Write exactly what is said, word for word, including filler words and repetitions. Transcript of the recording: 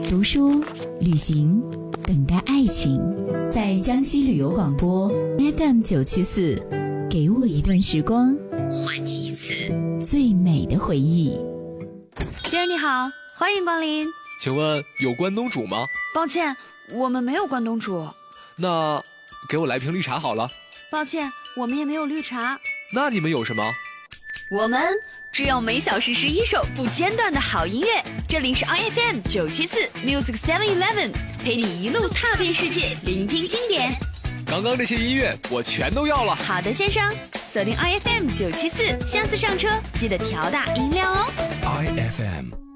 读书、旅行，等待爱情。在江西旅游广播 F M 九七四，给我一段时光，还你一次最美的回忆。 先生你好，欢迎光临。 请问有关东煮吗？ 抱歉，我们没有关东煮。 那给我来瓶绿茶好了。 抱歉，我们也没有绿茶。 那你们有什么？ 我们只有每小时十一首不间断的好音乐。这里是 I F M 九七四 Music Seven Eleven， 陪你一路踏遍世界，聆听经典。 刚刚这些音乐我全都要了。 好的，先生，锁定 I F M 九七四，下次上车记得调大音量哦。 I F M